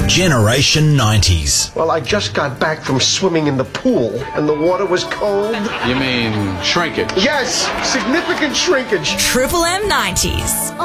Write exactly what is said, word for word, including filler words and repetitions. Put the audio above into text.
Generation nineties. Well, I just got back from swimming in the pool, and the water was cold. You mean shrinkage? Yes, significant shrinkage. Triple M nineties.